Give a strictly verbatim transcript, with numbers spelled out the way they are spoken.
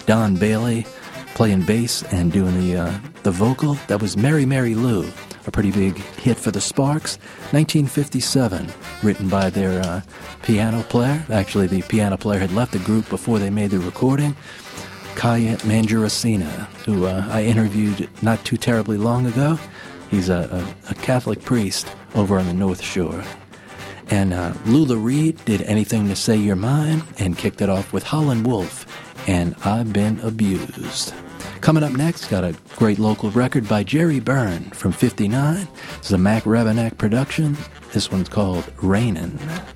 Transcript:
Don Bailey playing bass and doing the uh, the vocal. That was Mary Mary Lou, a pretty big hit for the Sparks. nineteen fifty-seven, written by their uh, piano player. Actually, the piano player had left the group before they made the recording. Kaya Mangiaracina, who uh, I interviewed not too terribly long ago. He's a, a, a Catholic priest over on the North Shore. And uh, Lula Reed did Anything to Say You're Mine and kicked it off with Holland Wolf and I've Been Abused. Coming up next, got a great local record by Jerry Byrne from fifty-nine. This is a Mac Rebenak production. This one's called Rainin'.